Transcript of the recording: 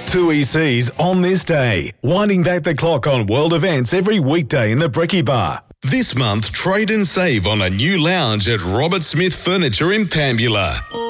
Two ECs on this day, winding back the clock on world events every weekday in the Brekkie Bar. This month, trade and save on a new lounge at Robert Smith Furniture in Pambula.